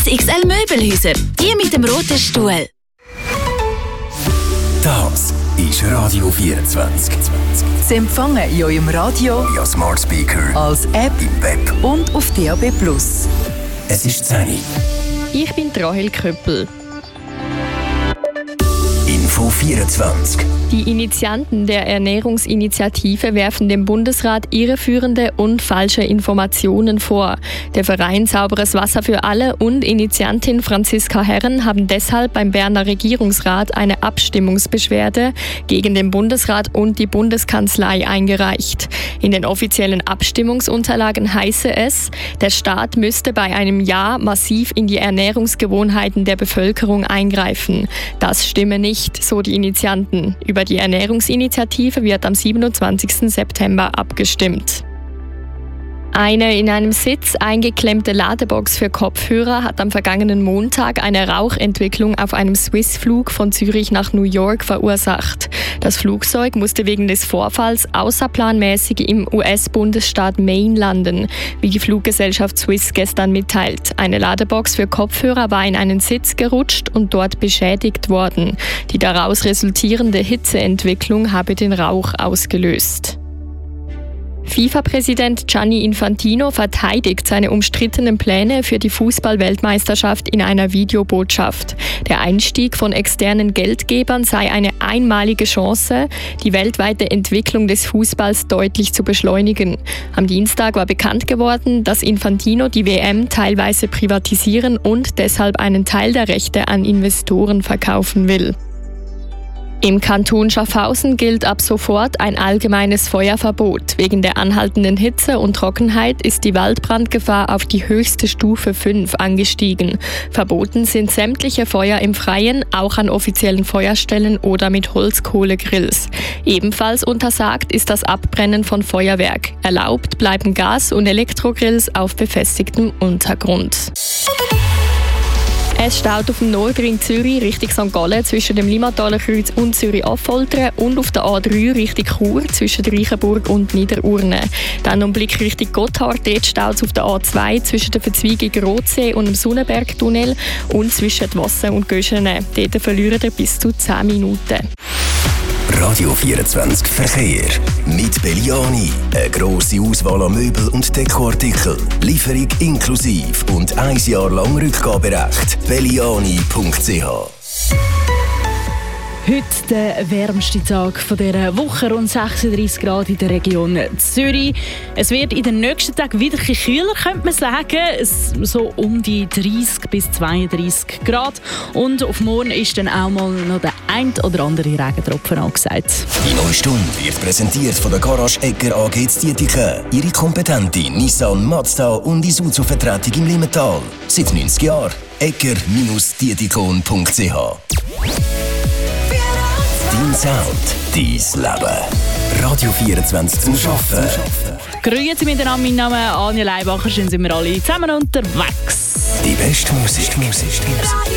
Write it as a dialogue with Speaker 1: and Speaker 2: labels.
Speaker 1: XXL Möbelhäuser. Die mit dem roten Stuhl.
Speaker 2: Das ist Radio 24.
Speaker 3: Sie empfangen in eurem Radio,
Speaker 2: via Smart Speaker,
Speaker 3: als App
Speaker 2: im Web
Speaker 3: und auf DAB+.
Speaker 2: Es ist 10 Uhr.
Speaker 4: Ich bin Rahel Köppel.
Speaker 2: Info 24.
Speaker 4: Die Initianten der Ernährungsinitiative werfen dem Bundesrat irreführende und falsche Informationen vor. Der Verein Sauberes Wasser für alle und Initiantin Franziska Herren haben deshalb beim Berner Regierungsrat eine Abstimmungsbeschwerde gegen den Bundesrat und die Bundeskanzlei eingereicht. In den offiziellen Abstimmungsunterlagen heiße es, der Staat müsste bei einem Ja massiv in die Ernährungsgewohnheiten der Bevölkerung eingreifen. Das stimme nicht, so die Initianten. Über die Ernährungsinitiative wird am 27. September abgestimmt. Eine in einem Sitz eingeklemmte Ladebox für Kopfhörer hat am vergangenen Montag eine Rauchentwicklung auf einem Swiss-Flug von Zürich nach New York verursacht. Das Flugzeug musste wegen des Vorfalls außerplanmäßig im US-Bundesstaat Maine landen, wie die Fluggesellschaft Swiss gestern mitteilt. Eine Ladebox für Kopfhörer war in einen Sitz gerutscht und dort beschädigt worden. Die daraus resultierende Hitzeentwicklung habe den Rauch ausgelöst. FIFA-Präsident Gianni Infantino verteidigt seine umstrittenen Pläne für die Fußball-Weltmeisterschaft in einer Videobotschaft. Der Einstieg von externen Geldgebern sei eine einmalige Chance, die weltweite Entwicklung des Fußballs deutlich zu beschleunigen. Am Dienstag war bekannt geworden, dass Infantino die WM teilweise privatisieren und deshalb einen Teil der Rechte an Investoren verkaufen will. Im Kanton Schaffhausen gilt ab sofort ein allgemeines Feuerverbot. Wegen der anhaltenden Hitze und Trockenheit ist die Waldbrandgefahr auf die höchste Stufe 5 angestiegen. Verboten sind sämtliche Feuer im Freien, auch an offiziellen Feuerstellen oder mit Holzkohlegrills. Ebenfalls untersagt ist das Abbrennen von Feuerwerk. Erlaubt bleiben Gas- und Elektrogrills auf befestigtem Untergrund. Es staut auf dem Nordring Zürich Richtung St. Gallen zwischen dem Limmataler Kreuz und Zürich-Affoltern und auf der A3 Richtung Chur zwischen Reichenburg und Niederurne. Dann um Blick Richtung Gotthard, dort staut es auf der A2 zwischen der Verzweigung Rotsee und dem Sonnenbergtunnel und zwischen Wassen und Göschene. Dort verliert ihr bis zu 10 Minuten.
Speaker 2: Radio 24 Verkehr. Mit Belliani. Eine grosse Auswahl an Möbel und Dekoartikeln. Lieferung inklusiv und 1 Jahr lang Rückgaberecht. Belliani.ch.
Speaker 5: Heute der wärmste Tag dieser Woche, rund 36 Grad in der Region Zürich. Es wird in den nächsten Tagen wieder ein bisschen kühler, könnte man sagen. So um die 30 bis 32 Grad. Und auf morgen ist dann auch mal noch der ein oder andere Regentropfen angesagt.
Speaker 2: Die neue Stunde wird präsentiert von der Garage Egger AG Dietike. Ihre kompetente Nissan, Mazda und Isuzu-Vertretung im Limmental. Seit 90 Jahren. Egger-dietikon.ch. Dein Sound, dein Leben. Radio 24 zum Arbeiten.
Speaker 5: Grüezi miteinander, mein Name ist Anja Leibacher, schön sind wir alle zusammen unterwegs.
Speaker 2: Die beste Musik.